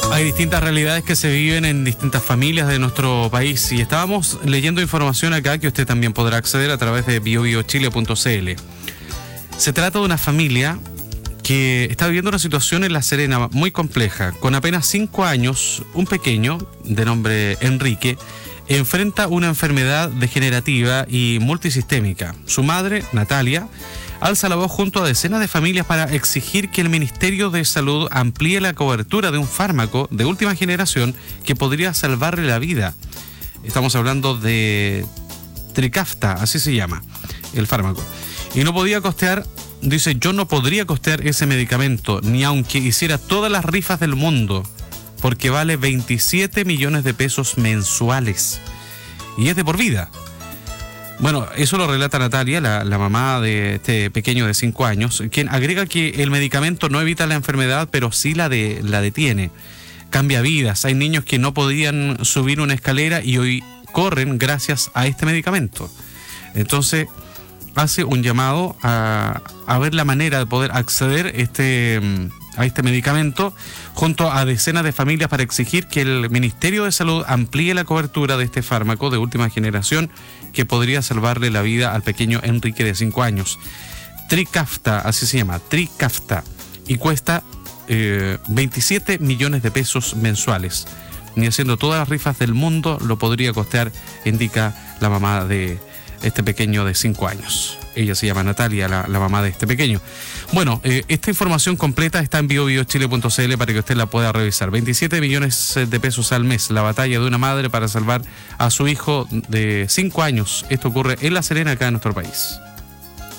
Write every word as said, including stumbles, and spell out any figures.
Hay distintas realidades que se viven en distintas familias de nuestro país y estábamos leyendo información acá que usted también podrá acceder a través de bio bio chile punto c l. Se trata de una familia que está viviendo una situación en La Serena muy compleja. Con apenas cinco años, un pequeño de nombre Enrique enfrenta una enfermedad degenerativa y multisistémica. Su madre, Natalia, alza la voz junto a decenas de familias para exigir que el Ministerio de Salud amplíe la cobertura de un fármaco de última generación que podría salvarle la vida. Estamos hablando de Trikafta, así se llama el fármaco. Y no podía costear, dice, yo no podría costear ese medicamento, ni aunque hiciera todas las rifas del mundo, porque vale veintisiete millones de pesos mensuales. Y es de por vida. Bueno, eso lo relata Natalia, la, la mamá de este pequeño de cinco años, quien agrega que el medicamento no evita la enfermedad, pero sí la, de, la detiene. Cambia vidas. Hay niños que no podían subir una escalera y hoy corren gracias a este medicamento. Entonces, hace un llamado a, a ver la manera de poder acceder este, a este medicamento junto a decenas de familias para exigir que el Ministerio de Salud amplíe la cobertura de este fármaco de última generación que podría salvarle la vida al pequeño Enrique de cinco años. Trikafta, así se llama, Trikafta, y cuesta eh, veintisiete millones de pesos mensuales. Ni haciendo todas las rifas del mundo lo podría costear, indica la mamá de este pequeño de cinco años. Ella se llama Natalia, la, la mamá de este pequeño. Bueno, eh, esta información completa está en bio bio chile punto c l para que usted la pueda revisar. veintisiete millones de pesos al mes, la batalla de una madre para salvar a su hijo de cinco años. Esto ocurre en La Serena, acá en nuestro país.